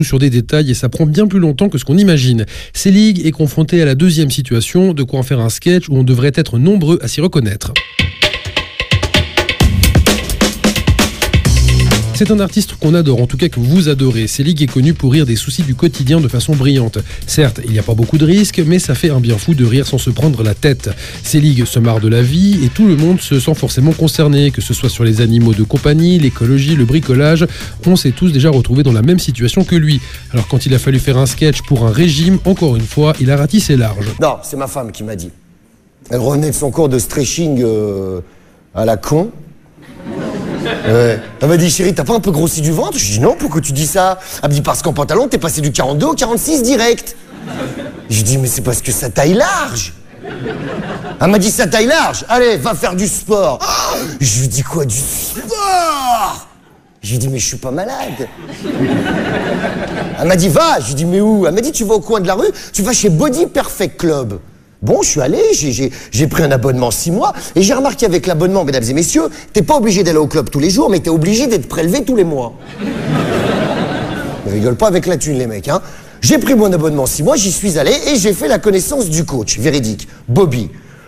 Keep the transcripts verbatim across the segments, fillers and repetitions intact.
sur des détails et ça prend bien plus longtemps que ce qu'on imagine. Selig est confronté à la deuxième situation, de quoi en faire un sketch où on devrait être nombreux à s'y reconnaître. C'est un artiste qu'on adore, en tout cas que vous adorez. Selig est connu pour rire des soucis du quotidien de façon brillante. Certes, il n'y a pas beaucoup de risques, mais ça fait un bien fou de rire sans se prendre la tête. Selig se marre de la vie et tout le monde se sent forcément concerné, que ce soit sur les animaux de compagnie, l'écologie, le bricolage. On s'est tous déjà retrouvés dans la même situation que lui. Alors quand il a fallu faire un sketch pour un régime, encore une fois, il a ratissé large. Non, c'est ma femme qui m'a dit. Elle revenait de son cours de stretching euh, à la con. Ouais. Elle m'a dit, chérie, t'as pas un peu grossi du ventre? Je dis non, pourquoi tu dis ça? Elle me dit, parce qu'en pantalon, t'es passé du quarante-deux au quarante-six direct. Je dis, mais c'est parce que ça taille large. Elle m'a dit, ça taille large. Allez, va faire du sport. Oh, je lui dis, quoi, du sport? Je lui dis, mais je suis pas malade. Elle m'a dit, va. Je lui dis, mais où? Elle m'a dit, tu vas au coin de la rue, tu vas chez Body Perfect Club. Bon, je suis allé, j'ai, j'ai, j'ai pris un abonnement six mois, et j'ai remarqué avec l'abonnement, mesdames et messieurs, t'es pas obligé d'aller au club tous les jours, mais t'es obligé d'être prélevé tous les mois. Ne rigole pas avec la thune, les mecs, hein. J'ai pris mon abonnement six mois, j'y suis allé, et j'ai fait la connaissance du coach, véridique, Bobby.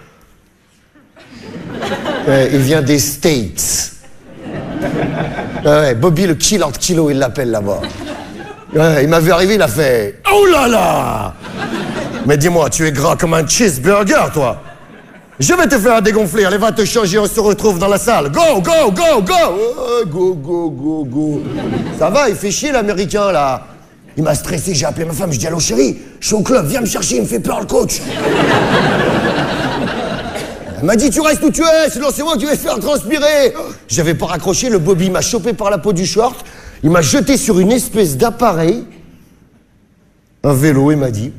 Euh, il vient des States. Euh, ouais, Bobby le killer de kilo, il l'appelle là-bas. Euh, il m'a vu arriver, il a fait « Oh là là !» Mais dis-moi, tu es gras comme un cheeseburger, toi. Je vais te faire dégonfler, allez, va te changer, on se retrouve dans la salle. Go, go, go, go oh, Go, go, go, go. Ça va, il fait chier, l'Américain, là. Il m'a stressé, j'ai appelé ma femme, je dis, allô, chérie, je suis au club, viens me chercher, il me fait peur, le coach. Elle m'a dit, tu restes où tu es, sinon c'est moi qui vais te faire transpirer. J'avais pas raccroché, le Bobby m'a chopé par la peau du short, il m'a jeté sur une espèce d'appareil, un vélo, il m'a dit...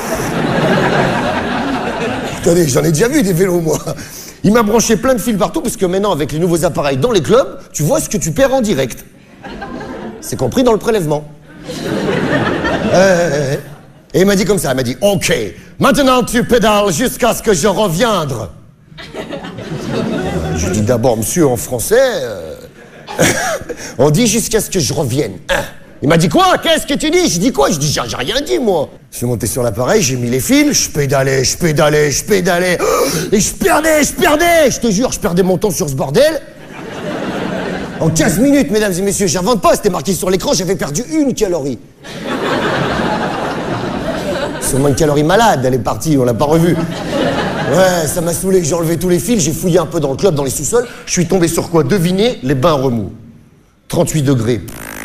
Attendez, j'en ai déjà vu des vélos, moi. Il m'a branché plein de fils partout, parce que maintenant, avec les nouveaux appareils dans les clubs, tu vois ce que tu perds en direct. C'est compris dans le prélèvement. Euh, et il m'a dit comme ça, il m'a dit, OK, maintenant tu pédales jusqu'à ce que je revienne. Je dis d'abord, monsieur, en français, euh... on dit jusqu'à ce que je revienne. Hein. Il m'a dit quoi? Qu'est-ce que tu dis? Je dis quoi? Je dis j'ai rien dit, moi. Je suis monté sur l'appareil, j'ai mis les fils, je pédalais, je pédalais, je pédalais. Et je perdais, je perdais. Je te jure, je perdais mon temps sur ce bordel. En quinze minutes, mesdames et messieurs, j'invente pas, c'était marqué sur l'écran, j'avais perdu une calorie. Sûrement une calorie malade, elle est partie, on l'a pas revue. Ouais, ça m'a saoulé, j'ai enlevé tous les fils, j'ai fouillé un peu dans le club, dans les sous-sols. Je suis tombé sur quoi? Devinez, les bains remous. trente-huit degrés.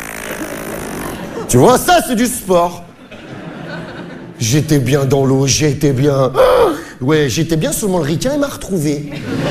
Tu vois, ça, c'est du sport. J'étais bien dans l'eau, j'étais bien... Ouais, j'étais bien, seulement le ricain, il m'a retrouvé.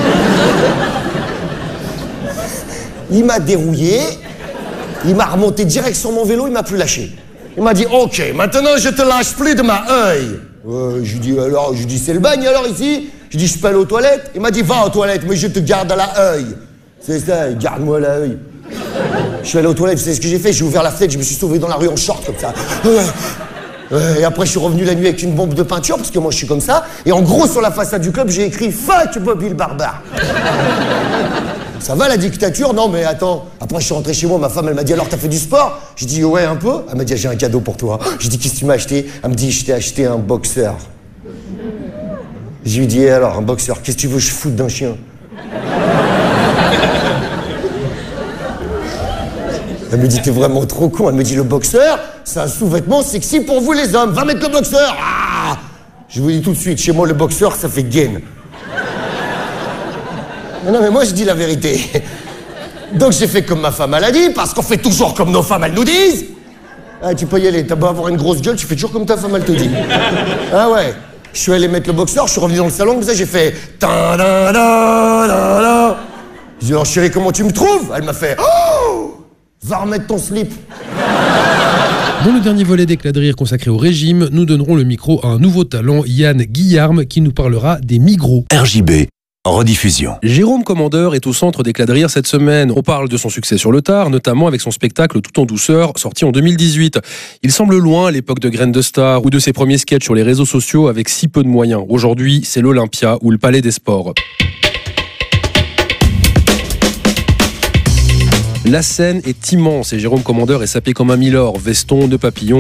Il m'a dérouillé, il m'a remonté direct sur mon vélo, il m'a plus lâché. Il m'a dit, OK, maintenant, je te lâche plus de ma œil. Euh, je lui dis, alors, je lui dis, c'est le bagne, alors, ici? Je lui dis, je peux aller aux toilettes? Il m'a dit, va aux toilettes, mais je te garde à la œil. C'est ça, garde-moi la œil. Je suis allé aux toilettes, vous savez ce que j'ai fait? J'ai ouvert la fenêtre, je me suis sauvé dans la rue en short comme ça. Et après, je suis revenu la nuit avec une bombe de peinture, parce que moi, je suis comme ça. Et en gros, sur la façade du club, j'ai écrit « Fuck Bobby le barbare ». Ça va, la dictature? Non, mais attends. Après, je suis rentré chez moi, ma femme, elle m'a dit « Alors, t'as fait du sport ?» J'ai dit « Ouais, un peu ». Elle m'a dit « J'ai un cadeau pour toi ». J'ai dit « Qu'est-ce que tu m'as acheté ?» Elle me dit « Je t'ai acheté un boxeur ». Je lui dis « Alors, un boxeur, qu'est-ce que tu veux que je foute d'un chien ?» Elle me dit, t'es vraiment trop con. Elle me dit, le boxeur, c'est un sous-vêtement sexy pour vous les hommes. Va mettre le boxeur. Ah, je vous dis tout de suite, chez moi, le boxeur, ça fait gain. Non, non, mais moi, je dis la vérité. Donc, j'ai fait comme ma femme, elle a dit, parce qu'on fait toujours comme nos femmes, elles nous disent. Ah, tu peux y aller, t'as beau avoir une grosse gueule, tu fais toujours comme ta femme, elle te dit. Ah ouais. Je suis allé mettre le boxeur, je suis revenu dans le salon, comme ça, j'ai fait... Ta-da-da-da-da. J'ai dit, alors, chérie, comment tu me trouves? Elle m'a fait... Oh, va remettre ton slip. Dans le dernier volet d'Éclat de rire consacré au régime, nous donnerons le micro à un nouveau talent, Yann Guillarme, qui nous parlera des Migros. R J B, en rediffusion. Jérôme Commandeur est au centre d'Éclat de rire cette semaine. On parle de son succès sur le tard, notamment avec son spectacle Tout en douceur, sorti en deux mille dix-huit. Il semble loin à l'époque de Graines de Star ou de ses premiers sketchs sur les réseaux sociaux avec si peu de moyens. Aujourd'hui, c'est l'Olympia ou le Palais des Sports. La scène est immense et Jérôme Commandeur est sapé comme un milord, veston, nœud papillon